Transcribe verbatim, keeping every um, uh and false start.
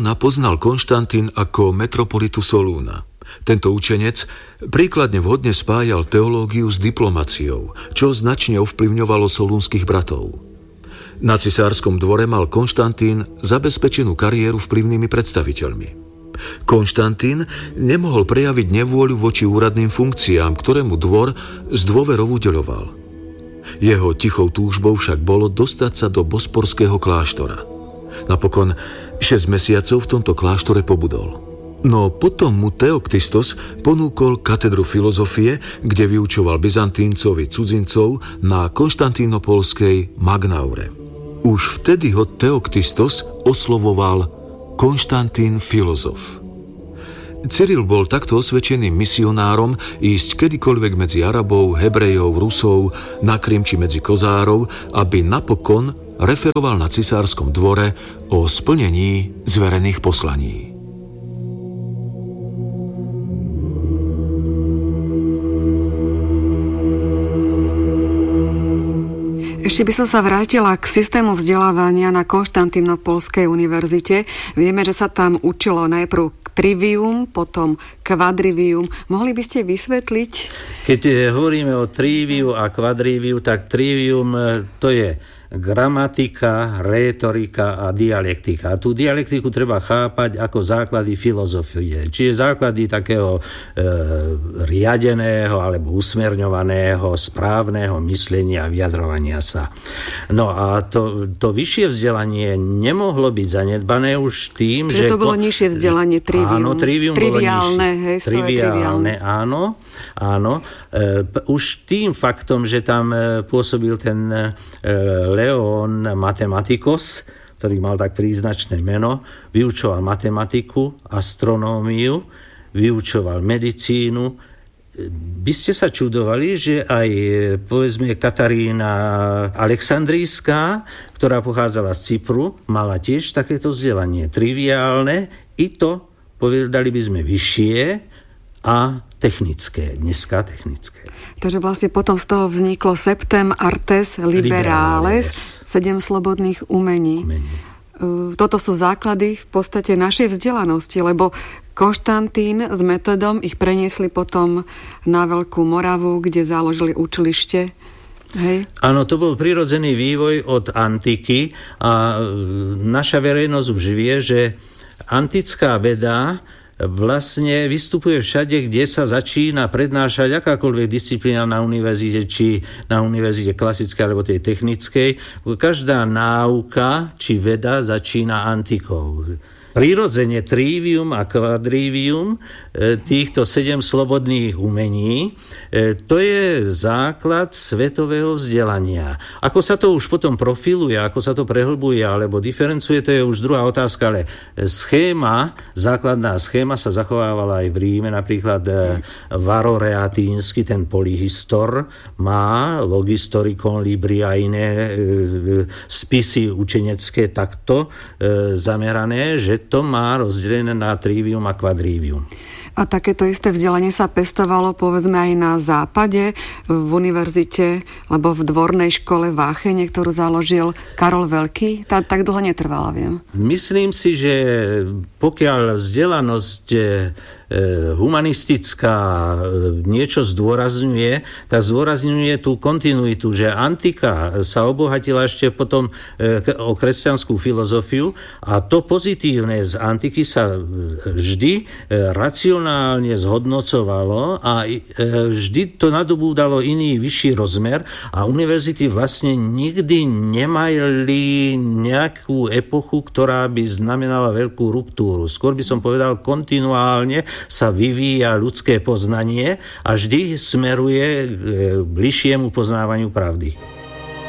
Leóna poznal Konštantín ako metropolitu Solúna. Tento učenec príkladne vhodne spájal teológiu s diplomaciou, čo značne ovplyvňovalo solúnskych bratov. Na cisárskom dvore mal Konštantín zabezpečenú kariéru vplyvnými predstaviteľmi. Konštantín nemohol prejaviť nevôľu voči úradným funkciám, ktoré mu dvor z dôverou udeľoval. Jeho tichou túžbou však bolo dostať sa do bosporského kláštora. Napokon šesť mesiacov v tomto kláštore pobudol. No potom mu Teoktistos ponúkol katedru filozofie, kde vyučoval Byzantíncovi cudzincov na konštantínopolskej Magnaure. Už vtedy ho Teoktistos oslovoval Konštantín filozof. Cyril bol takto osvedčeným misionárom ísť kedykoľvek medzi Arabov, Hebrejov, Rusov, na Krym či medzi Kozárov, aby napokon referoval na cisárskom dvore o splnení zverených poslaní. Ešte by som sa vrátila k systému vzdelávania na Konštantínopolskej univerzite. Vieme, že sa tam učilo najprv trivium, potom kvadrivium. Mohli by ste vysvetliť? Keď hovoríme o triviu a kvadriviu, tak trivium to je gramatika, rétorika a dialektika. A tú dialektiku treba chápať ako základy filozofie, čiže základy takého e, riadeného alebo usmerňovaného, správneho myslenia a vyjadrovania sa. No a to, to vyššie vzdelanie nemohlo byť zanedbané už tým, že... Že to bolo ko... nižšie vzdelanie, trivium. Áno, trivium triviálne, bolo hej, triviálne, áno, áno. E, už tým faktom, že tam pôsobil ten e, León Matematikos, ktorý mal tak príznačné meno, vyučoval matematiku, astronómiu, vyučoval medicínu. By ste sa čudovali, že aj povedzme Katarína Alexandrijská, ktorá pochádzala z Cypru, mala tiež takéto vzdelanie triviálne, i to povedali by sme vyššie a technické, dneska technické. Takže vlastne potom z toho vzniklo Septem Artes Liberales, Liberales. sedem slobodných umení. umení. Toto sú základy v podstate našej vzdelanosti, lebo Konštantín s Metodom ich preniesli potom na Veľkú Moravu, kde založili učilište. Hej. Áno, to bol prirodzený vývoj od antiky a naša verejnosť už vie, že antická veda vlastne vystupuje všade, kde sa začína prednášať akákoľvek disciplína na univerzite, či na univerzite klasickej alebo tej technickej. Každá náuka či veda začína antikou. Prirodzene trivium a kvadrivium, týchto sedem slobodných umení, to je základ svetového vzdelania. Ako sa to už potom profiluje, ako sa to prehlbuje alebo diferencuje, to je už druhá otázka, ale schéma, základná schéma sa zachovávala aj v Ríme, napríklad Varo Reatínsky, ten polyhistor, má logistorikon libri a iné spisy učenecké takto zamerané, že to má rozdelené na trivium a kvadrivium. A takéto isté vzdelanie sa pestovalo povedzme aj na západe, v univerzite, alebo v dvornej škole v Aachene, ktorú založil Karol Veľký. Tá tak dlho netrvala, viem. Myslím si, že pokiaľ vzdelanosť humanistická niečo zdôrazňuje, tak zdôrazňuje tú kontinuitu, že antika sa obohatila ešte potom o kresťanskú filozofiu a to pozitívne z antiky sa vždy racionálne zhodnocovalo a vždy to nadobúdalo iný vyšší rozmer a univerzity vlastne nikdy nemali nejakú epochu, ktorá by znamenala veľkú ruptúru. Skôr by som povedal, kontinuálne sa vyvíja ľudské poznanie a vždy smeruje k bližšiemu poznávaniu pravdy.